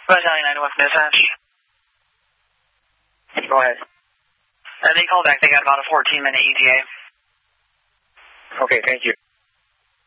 Battalion 9 with dispatch. Go ahead. They called back. They got about a 14-minute ETA. Okay, thank you.